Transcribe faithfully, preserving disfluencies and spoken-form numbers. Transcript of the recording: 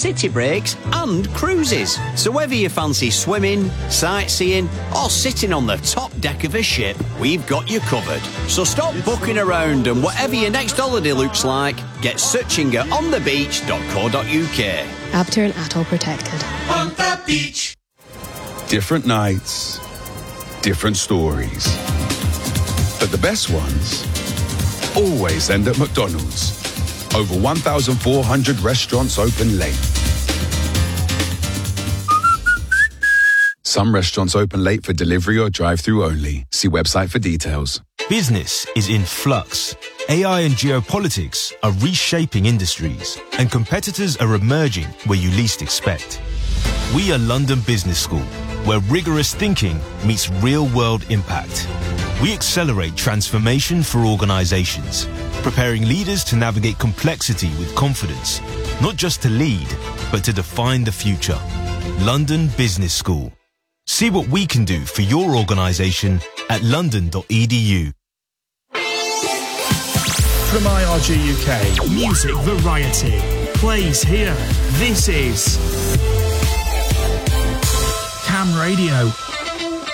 city breaks and cruises. So whether you fancy swimming, sightseeing or sitting on the top deck of a ship, we've got you covered. So stop booking around and whatever your next holiday looks like, get searching at on the beach dot co dot uk. Abter and Atoll protected. On the beach. Different nights, different stories. But the best ones always end at McDonald's. Over one thousand four hundred restaurants open late. Some restaurants open late for delivery or drive-through only. See website for details. Business is in flux. A I and geopolitics are reshaping industries, and competitors are emerging where you least expect. We are London Business School, where rigorous thinking meets real-world impact. We accelerate transformation for organizations, preparing leaders to navigate complexity with confidence, not just to lead, but to define the future. London Business School. See what we can do for your organization at london dot e d u. From I R G U K, music variety plays here. This is Cam Radio.